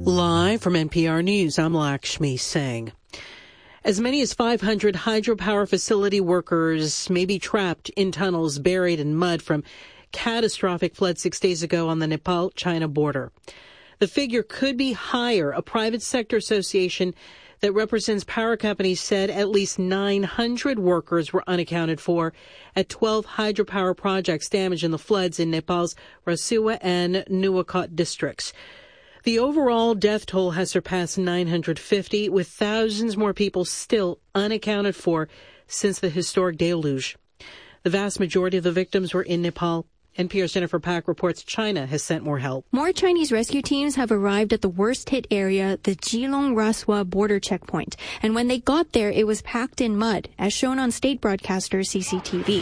Live from NPR News, I'm Lakshmi Singh. As many as 500 hydropower facility workers may be trapped in tunnels buried in mud from catastrophic flood 6 days ago on the Nepal-China border. The figure could be higher. A private sector association that represents power companies said at least 900 workers were unaccounted for at 12 hydropower projects damaged in the floods in Nepal's Rasuwa and Nuwakot districts. The overall death toll has surpassed 950, with thousands more people still unaccounted for since the historic deluge. The vast majority of the victims were in Nepal. NPR's Jennifer Pack reports China has sent more help. More Chinese rescue teams have arrived at the worst-hit area, the Geelong-Raswa border checkpoint. And when they got there, it was packed in mud, as shown on state broadcaster CCTV.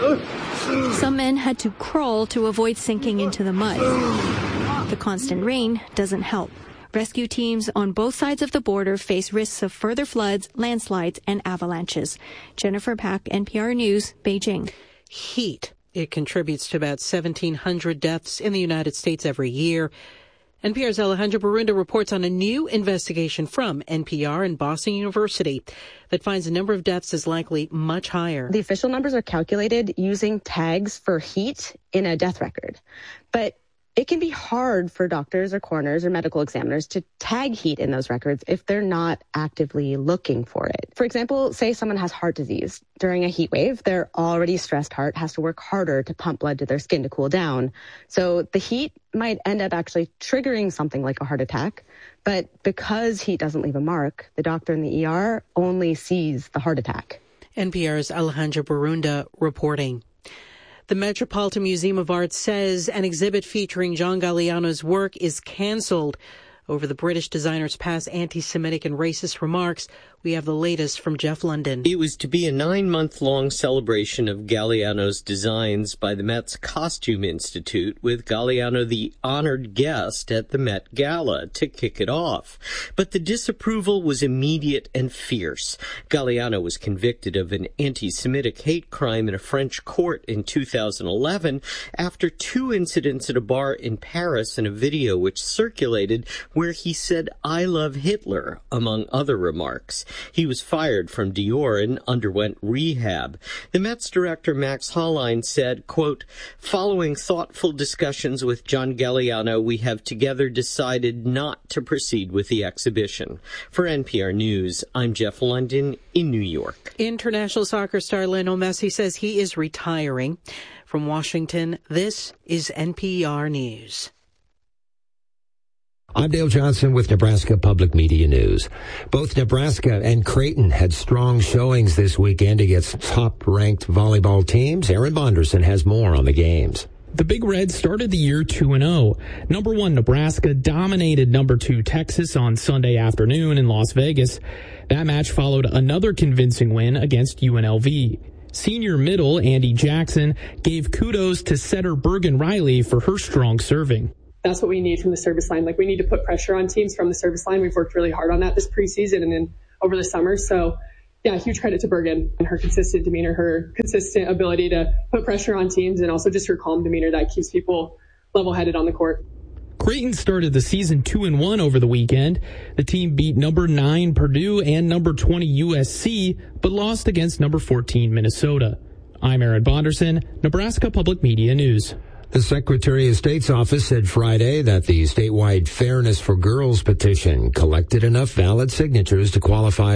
Some men had to crawl to avoid sinking into the mud. The constant rain doesn't help. Rescue teams on both sides of the border face risks of further floods, landslides, and avalanches. Jennifer Pack, NPR News, Beijing. Heat. It contributes to about 1,700 deaths in the United States every year. NPR's Alejandra Barunda reports on a new investigation from NPR and Boston University that finds the number of deaths is likely much higher. The official numbers are calculated using tags for heat in a death record. But it can be hard for doctors or coroners or medical examiners to tag heat in those records if they're not actively looking for it. For example, say someone has heart disease. During a heat wave, their already stressed heart has to work harder to pump blood to their skin to cool down. So the heat might end up actually triggering something like a heart attack. But because heat doesn't leave a mark, the doctor in the ER only sees the heart attack. NPR's Alejandra Barunda reporting. The Metropolitan Museum of Art says an exhibit featuring John Galliano's work is canceled over the British designer's past anti-Semitic and racist remarks. We have the latest from Jeff London. It was to be a 9-month-long celebration of Galliano's designs by the Met's Costume Institute, with Galliano the honored guest at the Met Gala to kick it off. But the disapproval was immediate and fierce. Galliano was convicted of an anti-Semitic hate crime in a French court in 2011 after 2 incidents at a bar in Paris and a video which circulated where he said, "I love Hitler," among other remarks. He was fired from Dior and underwent rehab. The Met's director, Max Hollein, said, quote, "Following thoughtful discussions with John Galliano, we have together decided not to proceed with the exhibition." For NPR News, I'm Jeff London in New York. International soccer star Lionel Messi says he is retiring. From Washington, this is NPR News. I'm Dale Johnson with Nebraska Public Media News. Both Nebraska and Creighton had strong showings this weekend against top-ranked volleyball teams. Aaron Bonderson has more on the games. The Big Reds started the year 2-0. Number 1 Nebraska dominated number 2 Texas on Sunday afternoon in Las Vegas. That match followed another convincing win against UNLV. Senior middle Andy Jackson gave kudos to setter Bergen Riley for her strong serving. That's what we need from the service line. We need to put pressure on teams from the service line. We've worked really hard on that this preseason and then over the summer. So, yeah, huge credit to Bergen and her consistent demeanor, her consistent ability to put pressure on teams, and also just her calm demeanor that keeps people level-headed on the court. Creighton started the season 2-1 over the weekend. The team beat number 9 Purdue and number 20 USC, but lost against number 14 Minnesota. I'm Aaron Bonderson, Nebraska Public Media News. The Secretary of State's office said Friday that the statewide Fairness for Girls petition collected enough valid signatures to qualify